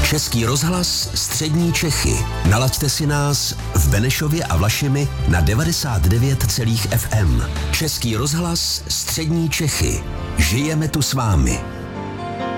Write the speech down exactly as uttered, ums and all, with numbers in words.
Český rozhlas Střední Čechy. Nalaďte si nás v Benešově a Vlašimi na devadesát devět celá F M. Český rozhlas Střední Čechy. Žijeme tu s vámi.